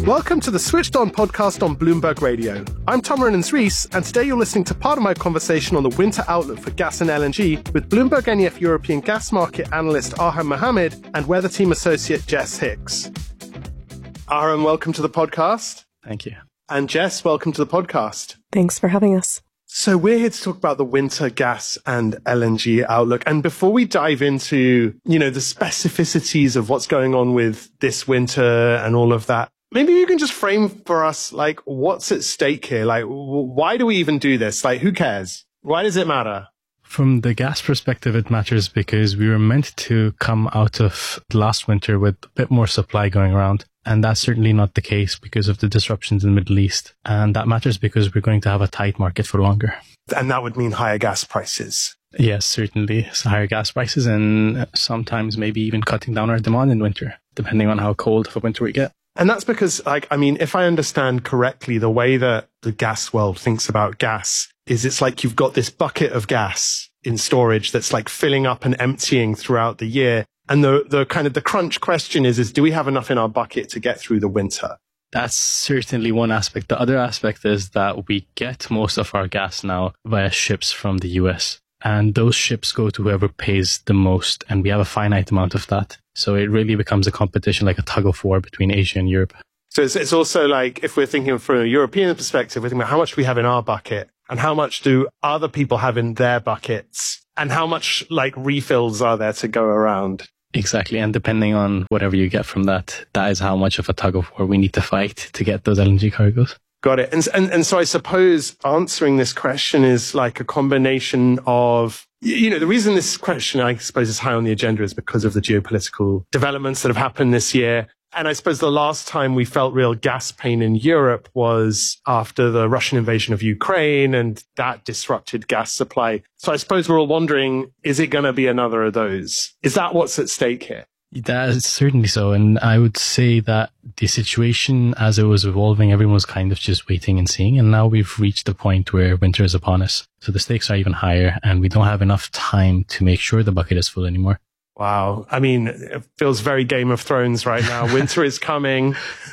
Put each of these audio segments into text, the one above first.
Welcome to the Switched On podcast on Bloomberg Radio. I'm Tom Rennans-Rees, and today you're listening to part of my conversation on the winter outlook for gas and LNG with Bloomberg NEF European gas market analyst Arham Mohamed and weather team associate Jess Hicks. Arham, welcome to the podcast. Thank you. And Jess, welcome to the podcast. Thanks for having us. So we're here to talk about the winter gas and LNG outlook. And before we dive into, the specificities of what's going on with this winter and all of that, maybe you can just frame for us, what's at stake here? Why do we even do this? Who cares? Why does it matter? From the gas perspective, it matters because we were meant to come out of last winter with a bit more supply going around. And that's certainly not the case because of the disruptions in the Middle East. And that matters because we're going to have a tight market for longer. And that would mean higher gas prices. Yes, certainly. So higher gas prices and sometimes maybe even cutting down our demand in winter, depending on how cold of a winter we get. And that's because, if I understand correctly, the way that the gas world thinks about gas is it's like you've got this bucket of gas in storage that's filling up and emptying throughout the year. And the crunch question is do we have enough in our bucket to get through the winter? That's certainly one aspect. The other aspect is that we get most of our gas now via ships from the US. And those ships go to whoever pays the most. And we have a finite amount of that. So it really becomes a competition, like a tug of war between Asia and Europe. So it's also if we're thinking from a European perspective, we're thinking about how much we have in our bucket and how much do other people have in their buckets and how much refills are there to go around. Exactly. And depending on whatever you get from that, that is how much of a tug of war we need to fight to get those LNG cargoes. Got it. And so I suppose answering this question is a combination of, the reason this question, I suppose, is high on the agenda is because of the geopolitical developments that have happened this year. And I suppose the last time we felt real gas pain in Europe was after the Russian invasion of Ukraine, and that disrupted gas supply. So I suppose we're all wondering, is it going to be another of those? Is that what's at stake here? That is certainly so. And I would say that the situation as it was evolving, everyone was kind of just waiting and seeing. And now we've reached the point where winter is upon us. So the stakes are even higher and we don't have enough time to make sure the bucket is full anymore. Wow. It feels very Game of Thrones right now. Winter is coming.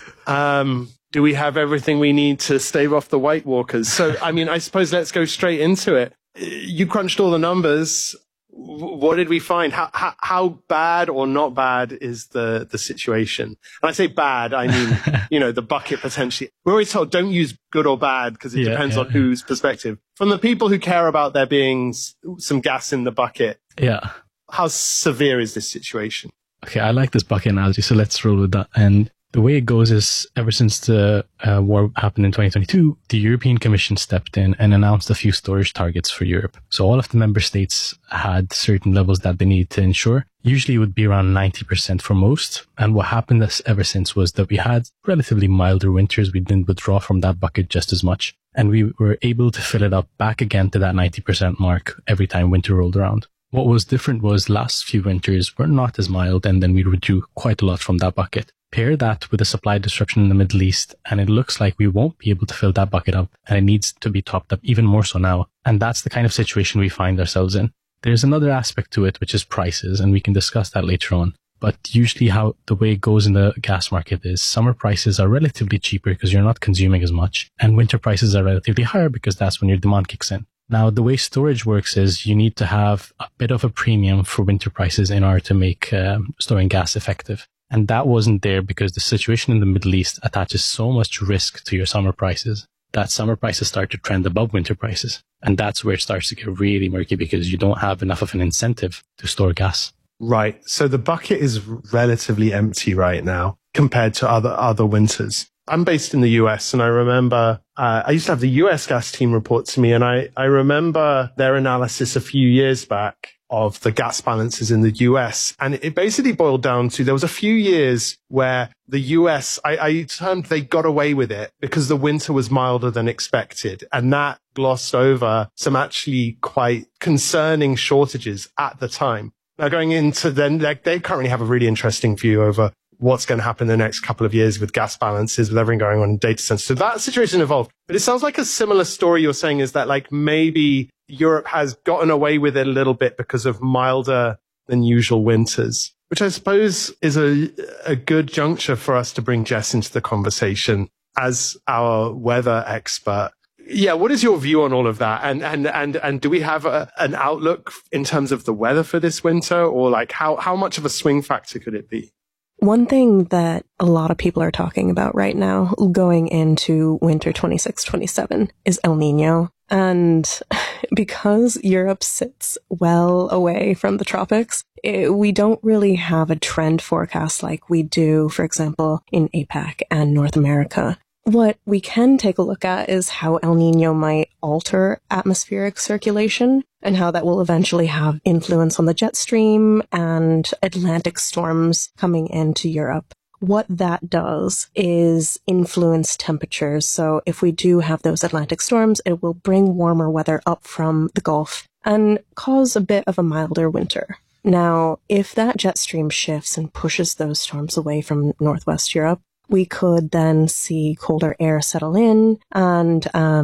Do we have everything we need to stave off the White Walkers? So, I suppose let's go straight into it. You crunched all the numbers. What did we find? How bad or not bad is the situation? And I say bad, I mean, the bucket potentially. We're always told don't use good or bad because it depends on whose perspective. From the people who care about there being some gas in the bucket. Yeah. How severe is this situation? Okay, I like this bucket analogy, so let's roll with that. And the way it goes is ever since the war happened in 2022, the European Commission stepped in and announced a few storage targets for Europe. So all of the member states had certain levels that they needed to ensure. Usually it would be around 90% for most. And what happened ever since was that we had relatively milder winters. We didn't withdraw from that bucket just as much. And we were able to fill it up back again to that 90% mark every time winter rolled around. What was different was last few winters were not as mild, and then we withdrew quite a lot from that bucket. Pair that with a supply disruption in the Middle East, and it looks like we won't be able to fill that bucket up, and it needs to be topped up even more so now. And that's the kind of situation we find ourselves in. There's another aspect to it, which is prices, and we can discuss that later on. But usually how the way it goes in the gas market is summer prices are relatively cheaper because you're not consuming as much, and winter prices are relatively higher because that's when your demand kicks in. Now, the way storage works is you need to have a bit of a premium for winter prices in order to make storing gas effective. And that wasn't there because the situation in the Middle East attaches so much risk to your summer prices that summer prices start to trend above winter prices. And that's where it starts to get really murky because you don't have enough of an incentive to store gas. Right. So the bucket is relatively empty right now compared to other winters. I'm based in the US, and I remember I used to have the US gas team report to me, and I remember their analysis a few years back of the gas balances in the US. And it basically boiled down to there was a few years where the US, I termed they got away with it because the winter was milder than expected. And that glossed over some actually quite concerning shortages at the time. Now going into then, they currently have a really interesting view over what's going to happen in the next couple of years with gas balances, with everything going on in data centers. So that situation evolved. But it sounds like a similar story you're saying is that maybe Europe has gotten away with it a little bit because of milder than usual winters. which I suppose is a good juncture for us to bring Jess into the conversation as our weather expert. Yeah, what is your view on all of that? And do we have an outlook in terms of the weather for this winter, or like how much of a swing factor could it be? One thing that a lot of people are talking about right now going into winter 26-27 is El Nino. And because Europe sits well away from the tropics, we don't really have a trend forecast like we do, for example, in APAC and North America. What we can take a look at is how El Nino might alter atmospheric circulation and how that will eventually have influence on the jet stream and Atlantic storms coming into Europe. What that does is influence temperatures. So if we do have those Atlantic storms, it will bring warmer weather up from the Gulf and cause a bit of a milder winter. Now, if that jet stream shifts and pushes those storms away from Northwest Europe, we could then see colder air settle in and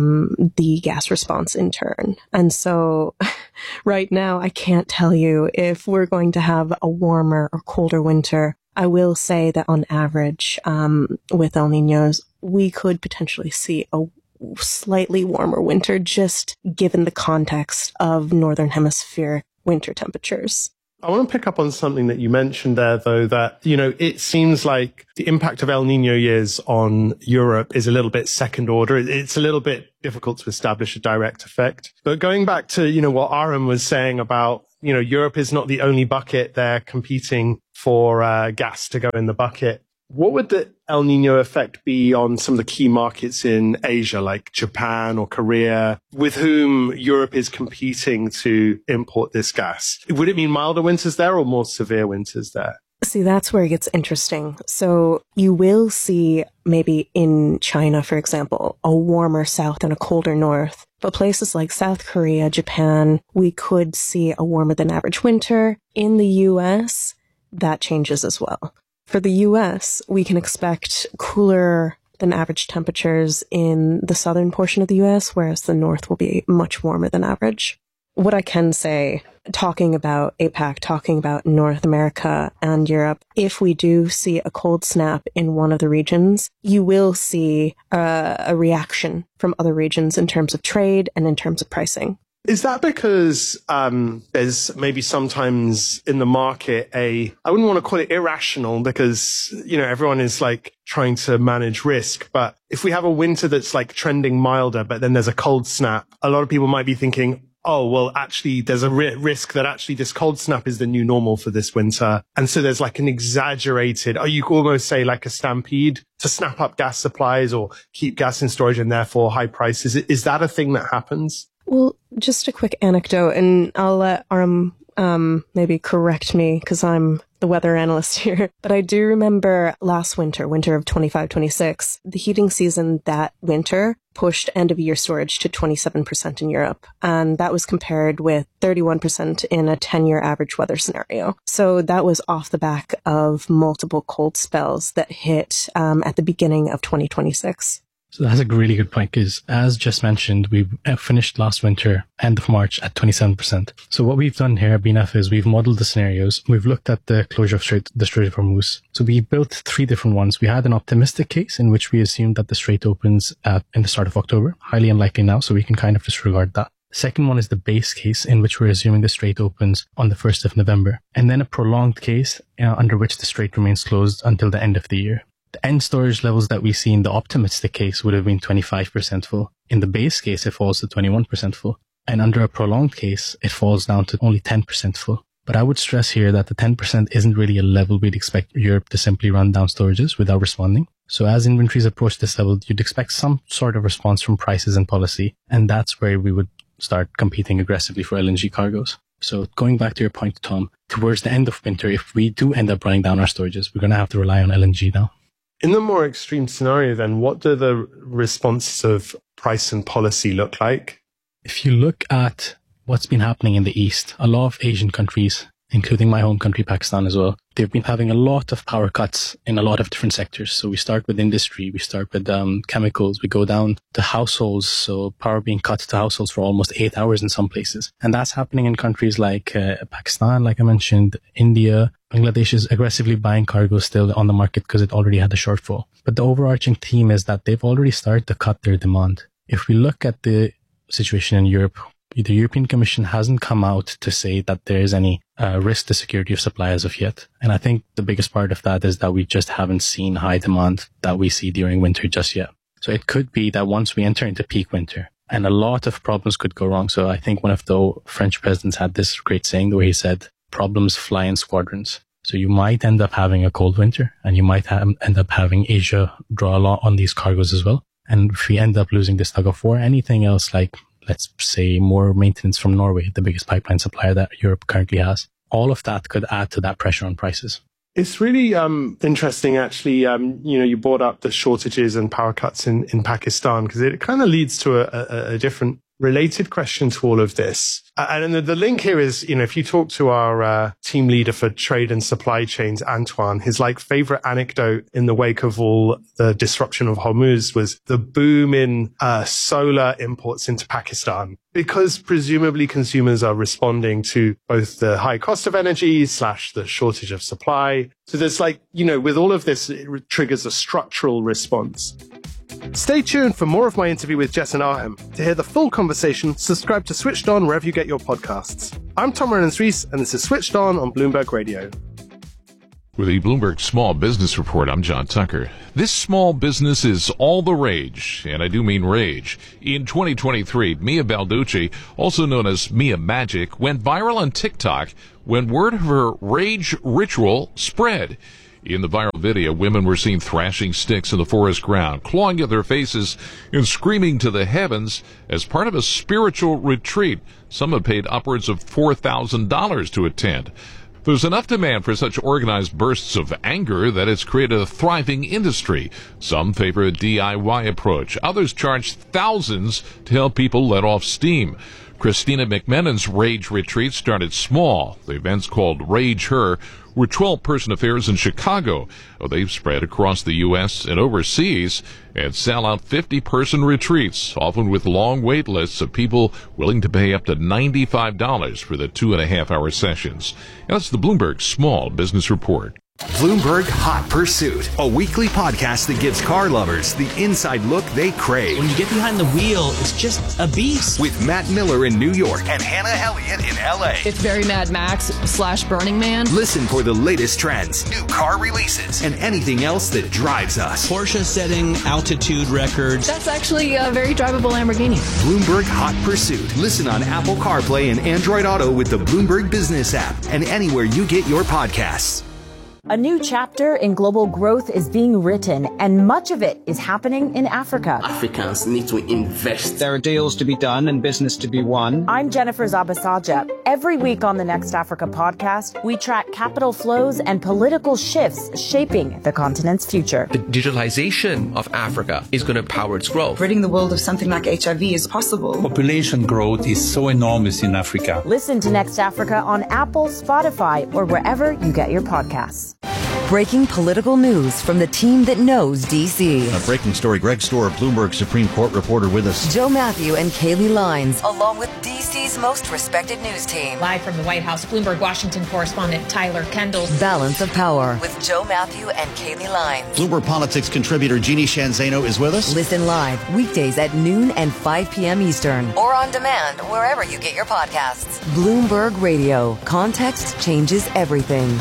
the gas response in turn. And so right now, I can't tell you if we're going to have a warmer or colder winter. I will say that on average, with El Niños, we could potentially see a slightly warmer winter, just given the context of Northern Hemisphere winter temperatures. I want to pick up on something that you mentioned there, though, that, it seems like the impact of El Nino years on Europe is a little bit second order. It's a little bit difficult to establish a direct effect. But going back to, what Aram was saying about, Europe is not the only bucket. They're competing for gas to go in the bucket. What would the El Nino effect be on some of the key markets in Asia, like Japan or Korea, with whom Europe is competing to import this gas? Would it mean milder winters there or more severe winters there? See, that's where it gets interesting. So you will see maybe in China, for example, a warmer south and a colder north. But places like South Korea, Japan, we could see a warmer than average winter. In the US, that changes as well. For the US, we can expect cooler than average temperatures in the southern portion of the US, whereas the north will be much warmer than average. What I can say, talking about APAC, talking about North America and Europe, if we do see a cold snap in one of the regions, you will see a reaction from other regions in terms of trade and in terms of pricing. Is that because there's maybe sometimes in the market I wouldn't want to call it irrational because, everyone is like trying to manage risk. But if we have a winter that's like trending milder, but then there's a cold snap, a lot of people might be thinking, oh, well, actually, there's a risk that actually this cold snap is the new normal for this winter. And so there's like an exaggerated, or you could almost say like a stampede to snap up gas supplies or keep gas in storage and therefore high prices. Is that a thing that happens? Well, just a quick anecdote, and I'll let Aram maybe correct me because I'm the weather analyst here. But I do remember last winter of 25-26, the heating season that winter pushed end-of-year storage to 27% in Europe. And that was compared with 31% in a 10-year average weather scenario. So that was off the back of multiple cold spells that hit at the beginning of 2026. So that's a really good point because, as just mentioned, we finished last winter, end of March, at 27%. So what we've done here at BNF is we've modeled the scenarios. We've looked at the closure of the Strait of Hormuz. So we built three different ones. We had an optimistic case in which we assumed that the strait opens in the start of October. Highly unlikely now, so we can kind of disregard that. The second one is the base case in which we're assuming the strait opens on the 1st of November. And then a prolonged case under which the strait remains closed until the end of the year. The end storage levels that we see in the optimistic case would have been 25% full. In the base case, it falls to 21% full. And under a prolonged case, it falls down to only 10% full. But I would stress here that the 10% isn't really a level we'd expect Europe to simply run down storages without responding. So as inventories approach this level, you'd expect some sort of response from prices and policy. And that's where we would start competing aggressively for LNG cargoes. So going back to your point, Tom, towards the end of winter, if we do end up running down our storages, we're going to have to rely on LNG now. In the more extreme scenario, then, what do the responses of price and policy look like? If you look at what's been happening in the East, a lot of Asian countries including my home country, Pakistan as well. They've been having a lot of power cuts in a lot of different sectors. So we start with industry, we start with chemicals, we go down to households. So power being cut to households for almost 8 hours in some places. And that's happening in countries like Pakistan, like I mentioned, India. Bangladesh is aggressively buying cargo still on the market because it already had a shortfall. But the overarching theme is that they've already started to cut their demand. If we look at the situation in Europe, the European Commission hasn't come out to say that there is any risk to security of supply as of yet. And I think the biggest part of that is that we just haven't seen high demand that we see during winter just yet. So it could be that once we enter into peak winter, and a lot of problems could go wrong. So I think one of the French presidents had this great saying where he said, problems fly in squadrons. So you might end up having a cold winter, and you might end up having Asia draw a lot on these cargoes as well. And if we end up losing this tug of war, anything else like, let's say, more maintenance from Norway, the biggest pipeline supplier that Europe currently has, all of that could add to that pressure on prices. It's really interesting, actually. You brought up the shortages and power cuts in Pakistan, because it kind of leads to a different related question to all of this. And the link here is, if you talk to our team leader for trade and supply chains, Antoine, his favorite anecdote in the wake of all the disruption of Hormuz was the boom in solar imports into Pakistan, because presumably consumers are responding to both the high cost of energy / the shortage of supply. So there's with all of this, it triggers a structural response. Stay tuned for more of my interview with Jess and Ahem. To hear the full conversation, subscribe to Switched On wherever you get your podcasts. I'm Tom Rennans-Rees, and this is Switched On Bloomberg Radio. With the Bloomberg Small Business Report, I'm John Tucker. This small business is all the rage, and I do mean rage. In 2023, Mia Balducci, also known as Mia Magic, went viral on TikTok when word of her rage ritual spread. In the viral video, women were seen thrashing sticks in the forest ground, clawing at their faces, and screaming to the heavens as part of a spiritual retreat. Some have paid upwards of $4,000 to attend. There's enough demand for such organized bursts of anger that it's created a thriving industry. Some favor a DIY approach. Others charge thousands to help people let off steam. Christina McMennon's Rage Retreat started small. The event's called Rage Her, were 12-person affairs in Chicago. They've spread across the U.S. and overseas and sell out 50-person retreats, often with long wait lists of people willing to pay up to $95 for the 2.5-hour sessions. And that's the Bloomberg Small Business Report. Bloomberg Hot Pursuit, a weekly podcast that gives car lovers the inside look they crave. When you get behind the wheel, it's just a beast. With Matt Miller in New York and Hannah Elliott in L.A. It's very Mad Max / Burning Man. Listen for the latest trends, new car releases, and anything else that drives us. Porsche setting altitude records. That's actually a very drivable Lamborghini. Bloomberg Hot Pursuit. Listen on Apple CarPlay and Android Auto with the Bloomberg Business app and anywhere you get your podcasts. A new chapter in global growth is being written, and much of it is happening in Africa. Africans need to invest. There are deals to be done and business to be won. I'm Jennifer Zabasaja. Every week on the Next Africa podcast, we track capital flows and political shifts shaping the continent's future. The digitalization of Africa is going to power its growth. Ridding the world of something like HIV is possible. Population growth is so enormous in Africa. Listen to Next Africa on Apple, Spotify, or wherever you get your podcasts. Breaking political news from the team that knows D.C. A breaking story. Greg Storer, Bloomberg Supreme Court reporter with us. Joe Matthew and Kaylee Lines, along with D.C.'s most respected news team. Live from the White House, Bloomberg Washington correspondent Tyler Kendall. Balance of Power with Joe Matthew and Kaylee Lines. Bloomberg Politics contributor Jeannie Shanzano is with us. Listen live weekdays at noon and 5 p.m. Eastern. Or on demand wherever you get your podcasts. Bloomberg Radio. Context changes everything.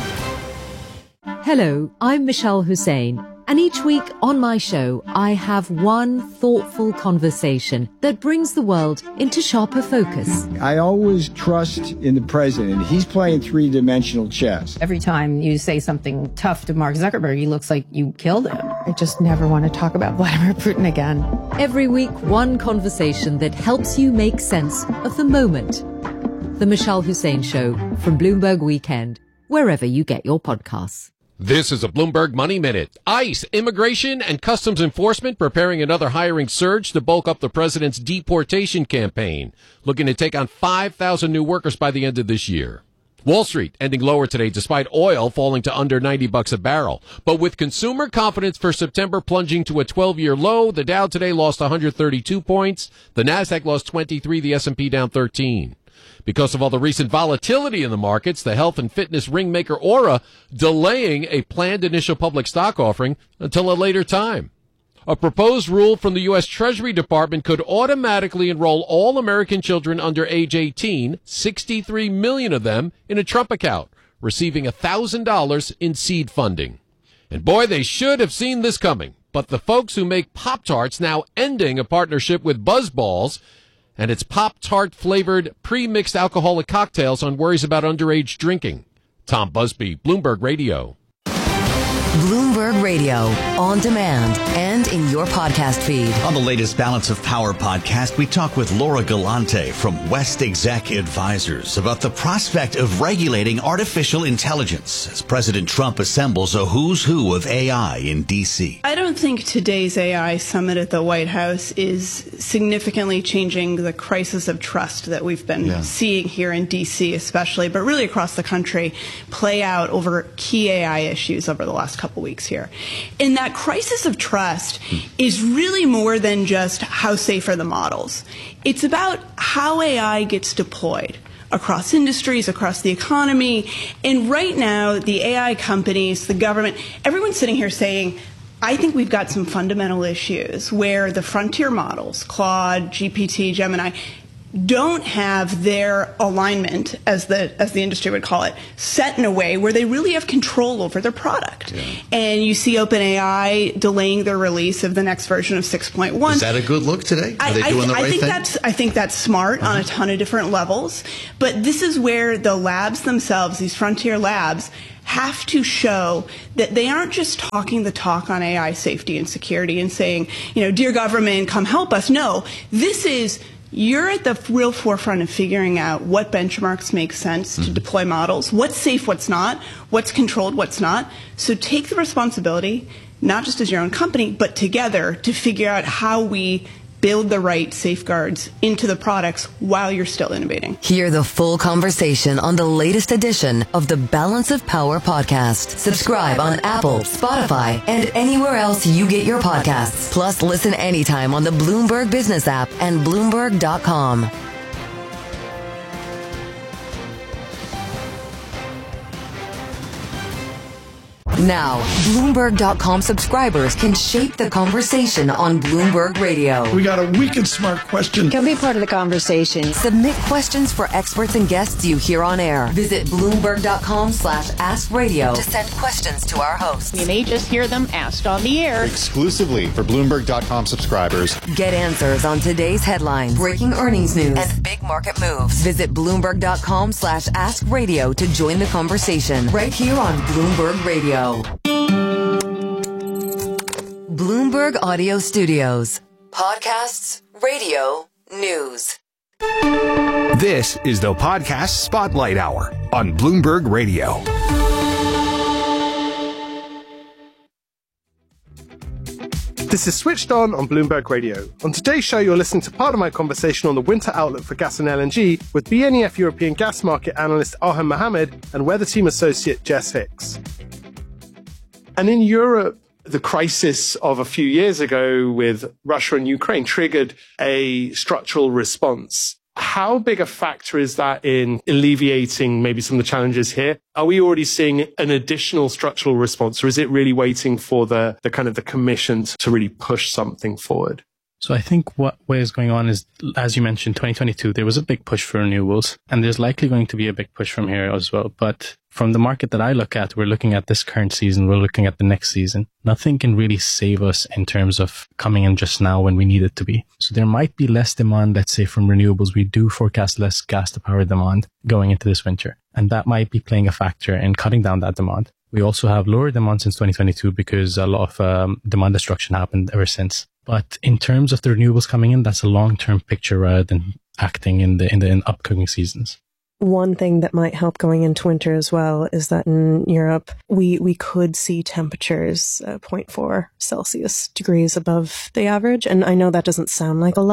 Hello, I'm Michelle Hussein, and each week on my show, I have one thoughtful conversation that brings the world into sharper focus. I always trust in the president. He's playing three-dimensional chess. Every time you say something tough to Mark Zuckerberg, he looks like you killed him. I just never want to talk about Vladimir Putin again. Every week, one conversation that helps you make sense of the moment. The Michelle Hussein Show from Bloomberg Weekend, wherever you get your podcasts. This is a Bloomberg Money Minute. ICE, Immigration and Customs Enforcement, preparing another hiring surge to bulk up the president's deportation campaign, looking to take on 5,000 new workers by the end of this year. Wall Street ending lower today despite oil falling to under $90 a barrel. But with consumer confidence for September plunging to a 12-year low, the Dow today lost 132 points. The Nasdaq lost 23, the S&P down 13. Because of all the recent volatility in the markets, the health and fitness ring maker Oura delaying a planned initial public stock offering until a later time. A proposed rule from the U.S. Treasury Department could automatically enroll all American children under age 18, 63 million of them, in a Trump account, receiving $1,000 in seed funding. And boy, they should have seen this coming. But the folks who make Pop-Tarts now ending a partnership with BuzzBalls and its Pop-Tart-flavored pre-mixed alcoholic cocktails on worries about underage drinking. Tom Busby, Bloomberg Radio. Bloomberg Radio, on demand and in your podcast feed. On the latest Balance of Power podcast, we talk with Laura Galante from West Exec Advisors about the prospect of regulating artificial intelligence as President Trump assembles a who's who of AI in D.C. I don't think today's AI summit at the White House is significantly changing the crisis of trust that we've been seeing here in D.C. especially, but really across the country, play out over key AI issues over the last couple weeks here. And that crisis of trust is really more than just how safe are the models. It's about how AI gets deployed across industries, across the economy. And right now, the AI companies, the government, everyone's sitting here saying, I think we've got some fundamental issues where the frontier models, Claude, GPT, Gemini, don't have their alignment, as the industry would call it, set in a way where they really have control over their product. Yeah. And you see OpenAI delaying their release of the next version of 6.1. Is that a good look today? Are they doing the right thing? I think that's smart on a ton of different levels. But this is where the labs themselves, these frontier labs, have to show that they aren't just talking the talk on AI safety and security and saying, dear government, come help us. No, this is, you're at the real forefront of figuring out what benchmarks make sense to deploy models, what's safe, what's not, what's controlled, what's not. So take the responsibility, not just as your own company, but together to figure out how we build the right safeguards into the products while you're still innovating. Hear the full conversation on the latest edition of the Balance of Power podcast. Subscribe on Apple, Spotify, and anywhere else you get your podcasts. Plus, listen anytime on the Bloomberg Business app and Bloomberg.com. Now, Bloomberg.com subscribers can shape the conversation on Bloomberg Radio. We got a wicked smart question. Can be part of the conversation. Submit questions for experts and guests you hear on air. Visit Bloomberg.com/AskRadio to send questions to our hosts. You may just hear them asked on the air. Exclusively for Bloomberg.com subscribers. Get answers on today's headlines, breaking earnings news, and big market moves. Visit Bloomberg.com/AskRadio to join the conversation right here on Bloomberg Radio. Bloomberg Audio Studios. Podcasts, radio, news. This is the Podcast Spotlight Hour on Bloomberg Radio. This is Switched On Bloomberg Radio. On today's show, you're listening to part of my conversation on the winter outlook for gas and LNG with BNEF European gas market analyst Arhan Mohamed and weather team associate Jess Hicks. And in Europe, the crisis of a few years ago with Russia and Ukraine triggered a structural response. How big a factor is that in alleviating maybe some of the challenges here? Are we already seeing an additional structural response, or is it really waiting for the kind of the commission to really push something forward? So I think what is going on is, as you mentioned, 2022, there was a big push for renewables, and there's likely going to be a big push from here as well. But from the market that I look at, we're looking at this current season, we're looking at the next season. Nothing can really save us in terms of coming in just now when we need it to be. So there might be less demand, let's say, from renewables. We do forecast less gas to power demand going into this winter, and that might be playing a factor in cutting down that demand. We also have lower demand since 2022 because a lot of demand destruction happened ever since. But in terms of the renewables coming in, that's a long-term picture rather than acting in the upcoming seasons. One thing that might help going into winter as well is that in Europe, we could see temperatures 0.4 Celsius degrees above the average. And I know that doesn't sound like a lot,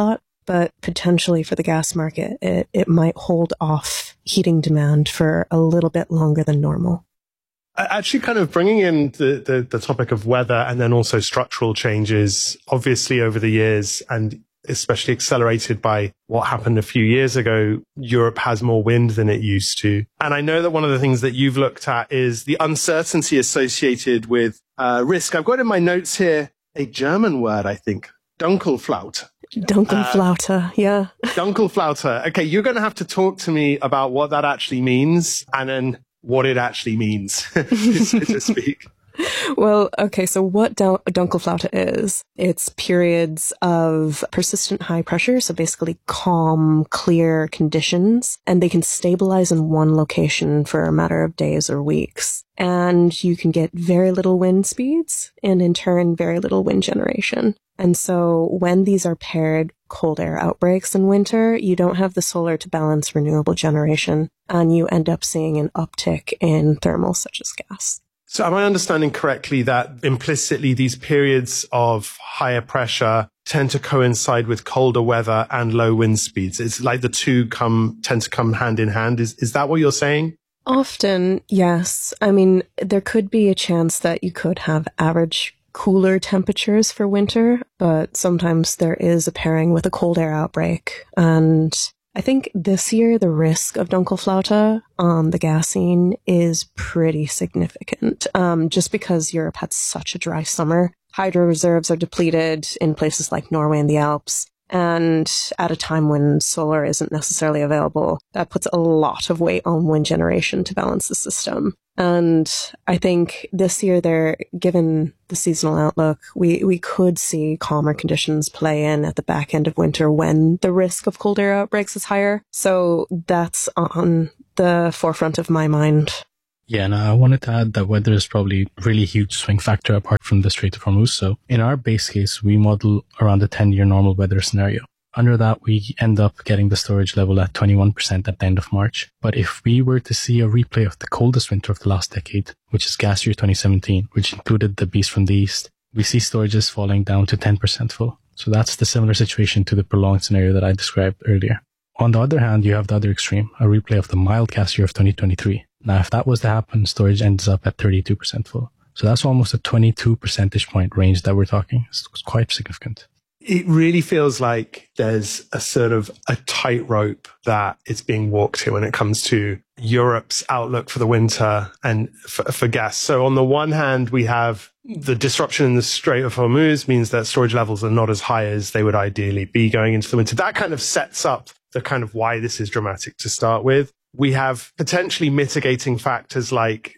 but potentially for the gas market, it might hold off heating demand for a little bit longer than normal. Actually, kind of bringing in the topic of weather and then also structural changes, obviously over the years, and especially accelerated by what happened a few years ago, Europe has more wind than it used to. And I know that one of the things that you've looked at is the uncertainty associated with risk. I've got in my notes here a German word, I think, Dunkelflaute. Dunkelflaute, yeah. Dunkelflaute. Okay, you're going to have to talk to me about what that actually means and then what it actually means, so to speak. Well, okay, so what Dunkelflaute is, it's periods of persistent high pressure, so basically calm, clear conditions, and they can stabilize in one location for a matter of days or weeks. And you can get very little wind speeds, and in turn, very little wind generation. And so when these are paired cold air outbreaks in winter, you don't have the solar to balance renewable generation, and you end up seeing an uptick in thermals such as gas. So am I understanding correctly that implicitly these periods of higher pressure tend to coincide with colder weather and low wind speeds? It's like the two tend to come hand in hand. Is that what you're saying? Often, yes. I mean, there could be a chance that you could have average cooler temperatures for winter, but sometimes there is a pairing with a cold air outbreak. And I think this year the risk of Dunkelflaute on the gas scene is pretty significant, just because Europe had such a dry summer. Hydro reserves are depleted in places like Norway and the Alps, and at a time when solar isn't necessarily available, that puts a lot of weight on wind generation to balance the system. And I think this year, given the seasonal outlook, we could see calmer conditions play in at the back end of winter when the risk of cold air outbreaks is higher. So that's on the forefront of my mind. Yeah, and I wanted to add that weather is probably a really huge swing factor apart from the Strait of Hormuz. So in our base case, we model around a 10-year normal weather scenario. Under that, we end up getting the storage level at 21% at the end of March. But if we were to see a replay of the coldest winter of the last decade, which is gas year 2017, which included the beast from the east, we see storages falling down to 10% full. So that's the similar situation to the prolonged scenario that I described earlier. On the other hand, you have the other extreme, a replay of the mild gas year of 2023. Now, if that was to happen, storage ends up at 32% full. So that's almost a 22 percentage point range that we're talking. It's quite significant. It really feels like there's a sort of a tightrope that is being walked here when it comes to Europe's outlook for the winter and for gas. So on the one hand, we have the disruption in the Strait of Hormuz means that storage levels are not as high as they would ideally be going into the winter. That kind of sets up the kind of why this is dramatic to start with. We have potentially mitigating factors like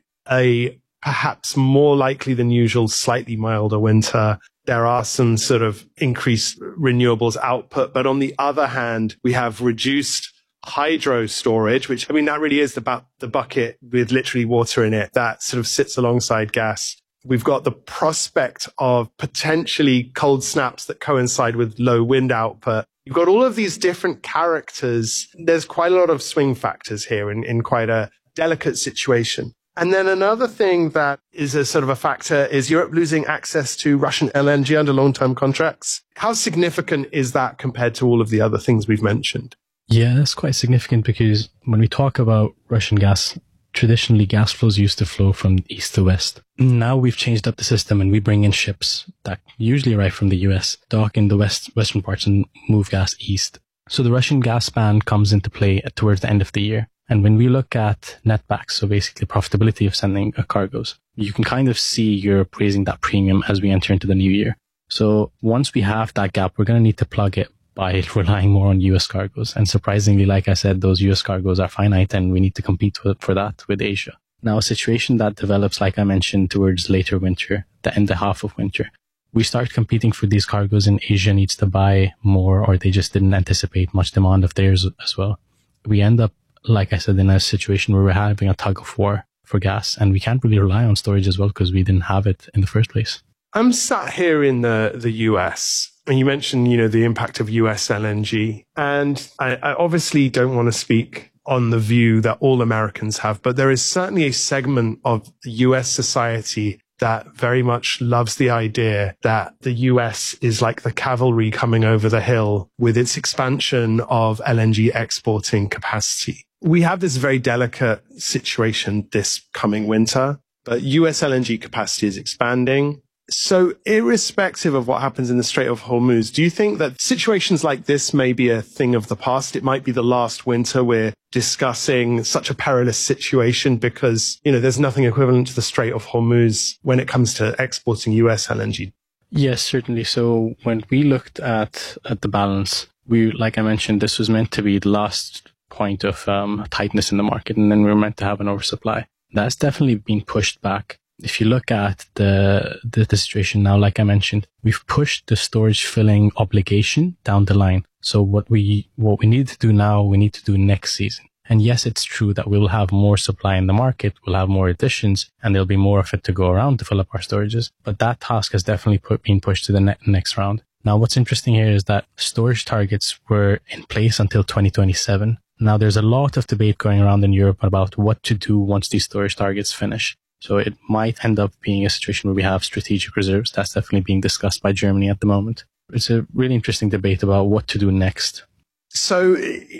a perhaps more likely than usual, slightly milder winter. There are some sort of increased renewables output. But on the other hand, we have reduced hydro storage, which, I mean, that really is the bucket with literally water in it that sort of sits alongside gas. We've got the prospect of potentially cold snaps that coincide with low wind output. You've got all of these different characters. There's quite a lot of swing factors here in quite a delicate situation. And then another thing that is a sort of a factor is Europe losing access to Russian LNG under long-term contracts. How significant is that compared to all of the other things we've mentioned? Yeah, that's quite significant because when we talk about Russian gas, traditionally gas flows used to flow from east to west. Now we've changed up the system and we bring in ships that usually arrive from the US, dock in the western parts and move gas east. So the Russian gas ban comes into play towards the end of the year. And when we look at netbacks, so basically profitability of sending cargoes, you can kind of see Europe raising that premium as we enter into the new year. So once we have that gap, we're going to need to plug it by relying more on US cargoes. And surprisingly, like I said, those US cargoes are finite and we need to compete for that with Asia. Now, a situation that develops, like I mentioned, towards later winter, the end half of winter, we start competing for these cargoes and Asia needs to buy more, or they just didn't anticipate much demand of theirs as well. We end up, like I said, in a situation where we're having a tug of war for gas and we can't really rely on storage as well because we didn't have it in the first place. I'm sat here in the US and you mentioned, the impact of US LNG. And I obviously don't want to speak on the view that all Americans have, but there is certainly a segment of US society that very much loves the idea that the US is like the cavalry coming over the hill with its expansion of LNG exporting capacity. We have this very delicate situation this coming winter, but US LNG capacity is expanding. So irrespective of what happens in the Strait of Hormuz, do you think that situations like this may be a thing of the past? It might be the last winter we're discussing such a perilous situation because, there's nothing equivalent to the Strait of Hormuz when it comes to exporting US LNG. Yes, certainly. So when we looked at the balance, like I mentioned, this was meant to be the last point of tightness in the market, and then we were meant to have an oversupply. That's definitely been pushed back. If you look at the situation now, like I mentioned, we've pushed the storage filling obligation down the line. So what we need to do now, we need to do next season. And yes, it's true that we will have more supply in the market, we'll have more additions, and there'll be more of it to go around to fill up our storages. But that task has definitely been pushed to the next round. Now, what's interesting here is that storage targets were in place until 2027. Now, there's a lot of debate going around in Europe about what to do once these storage targets finish. So it might end up being a situation where we have strategic reserves. That's definitely being discussed by Germany at the moment. It's a really interesting debate about what to do next. So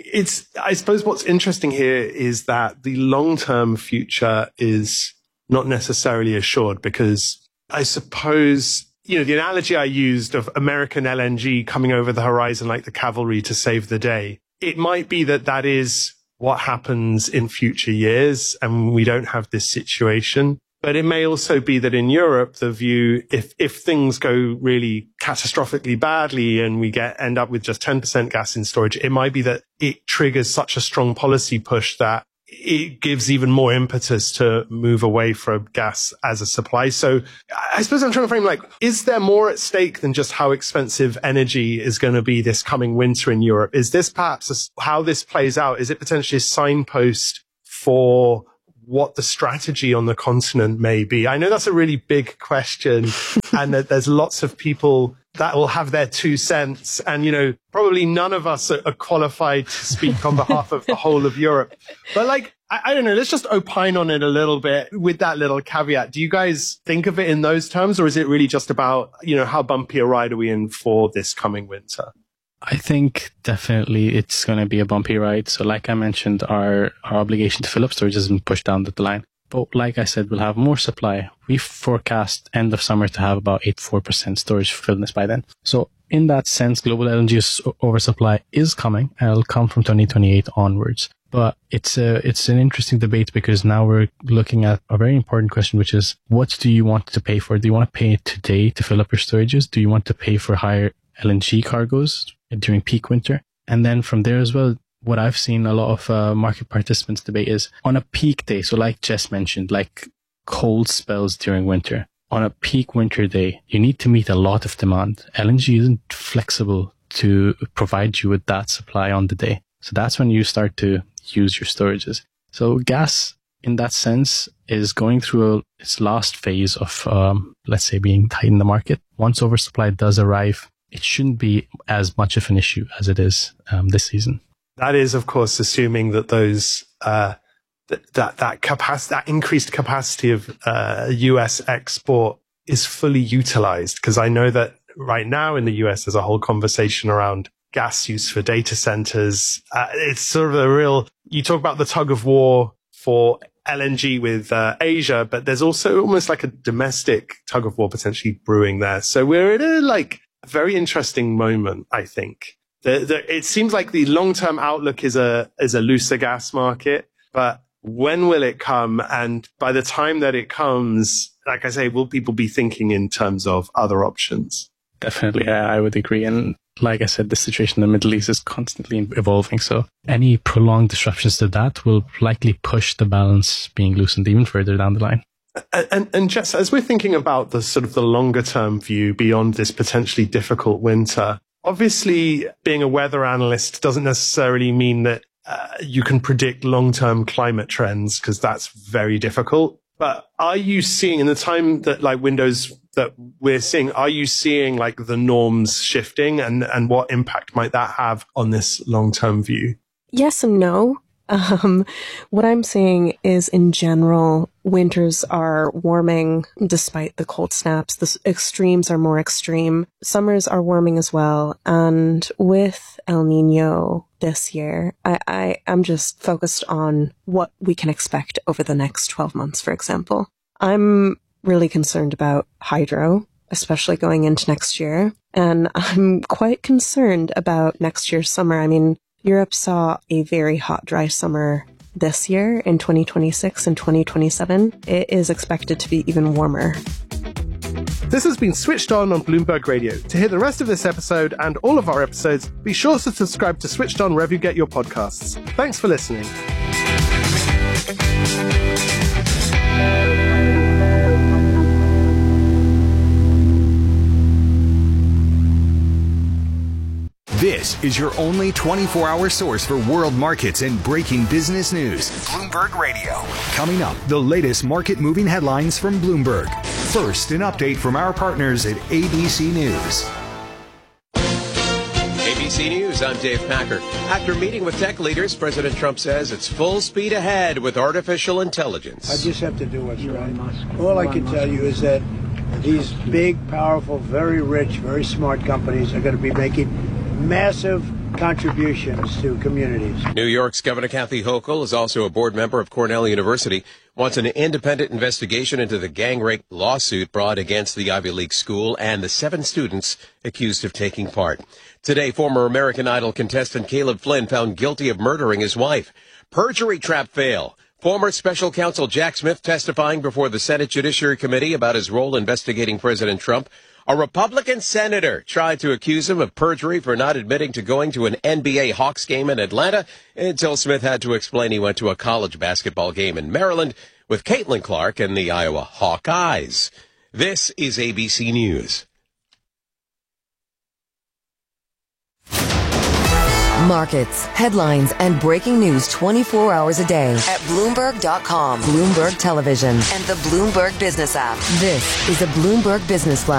I suppose what's interesting here is that the long-term future is not necessarily assured because I suppose, the analogy I used of American LNG coming over the horizon like the cavalry to save the day, it might be that is what happens in future years and we don't have this situation. But it may also be that in Europe, the view, if things go really catastrophically badly and we end up with just 10% gas in storage, it might be that it triggers such a strong policy push that it gives even more impetus to move away from gas as a supply. So I suppose I'm trying to frame, is there more at stake than just how expensive energy is going to be this coming winter in Europe? Is this perhaps how this plays out? Is it potentially a signpost for what the strategy on the continent may be? I know that's a really big question and that there's lots of people that will have their 2 cents. And, probably none of us are qualified to speak on behalf of the whole of Europe. But I don't know, let's just opine on it a little bit with that little caveat. Do you guys think of it in those terms, or is it really just about, how bumpy a ride are we in for this coming winter? I think definitely it's going to be a bumpy ride. So like I mentioned, our obligation to fill up storage has been pushed down the line. But like I said, we'll have more supply. We forecast end of summer to have about 84% storage fulfillment by then. So in that sense, global LNG oversupply is coming and it'll come from 2028 onwards. But it's an interesting debate because now we're looking at a very important question, which is what do you want to pay for? Do you want to pay today to fill up your storages? Do you want to pay for higher LNG cargoes during peak winter? And then from there as well, what I've seen a lot of market participants debate is on a peak day. So like Jess mentioned, like cold spells during winter, on a peak winter day, you need to meet a lot of demand. LNG isn't flexible to provide you with that supply on the day. So that's when you start to use your storages. So gas in that sense is going through its last phase of, let's say, being tight in the market. Once oversupply does arrive, it shouldn't be as much of an issue as it is this season. That is, of course, assuming that those that increased capacity of US export is fully utilized. Because I know that right now in the US, there's a whole conversation around gas use for data centers. It's sort of you talk about the tug of war for LNG with Asia, but there's also almost like a domestic tug of war potentially brewing there. So we're at a very interesting moment, I think. It seems like the long-term outlook is a looser gas market, but when will it come? And by the time that it comes, like I say, will people be thinking in terms of other options? Definitely, I would agree. And like I said, the situation in the Middle East is constantly evolving. So any prolonged disruptions to that will likely push the balance being loosened even further down the line. And Jess, as we're thinking about the sort of the longer term view beyond this potentially difficult winter, obviously being a weather analyst doesn't necessarily mean that you can predict long-term climate trends, because that's very difficult. But are you seeing in the time that windows that we're seeing, are you seeing the norms shifting and what impact might that have on this long-term view? Yes and no. What I'm seeing is, in general, winters are warming despite the cold snaps. The extremes are more extreme. Summers are warming as well. And with El Nino this year, I'm just focused on what we can expect over the next 12 months, for example. I'm really concerned about hydro, especially going into next year. And I'm quite concerned about next year's summer. I mean, Europe saw a very hot, dry summer this year in 2026 and 2027. It is expected to be even warmer. This has been Switched On Bloomberg Radio. To hear the rest of this episode and all of our episodes, be sure to subscribe to Switched On wherever you get your podcasts. Thanks for listening. This is your only 24-hour source for world markets and breaking business news. Bloomberg Radio. Coming up, the latest market-moving headlines from Bloomberg. First, an update from our partners at ABC News. ABC News, I'm Dave Packer. After meeting with tech leaders, President Trump says it's full speed ahead with artificial intelligence. I just have to do what's right. All I can tell you is that these big, powerful, very rich, very smart companies are going to be making massive contributions to communities. New York's Governor Kathy Hochul is also a board member of Cornell University, wants an independent investigation into the gang rape lawsuit brought against the Ivy League school and the 7 students accused of taking part. Today, former American Idol contestant Caleb Flynn found guilty of murdering his wife. Perjury trap fail. Former special counsel Jack Smith testifying before the Senate Judiciary Committee about his role investigating President Trump. A Republican senator tried to accuse him of perjury for not admitting to going to an NBA Hawks game in Atlanta until Smith had to explain he went to a college basketball game in Maryland with Caitlin Clark and the Iowa Hawkeyes. This is ABC News. Markets, headlines, and breaking news 24 hours a day at Bloomberg.com, Bloomberg Television, and the Bloomberg Business app. This is a Bloomberg Business Flash.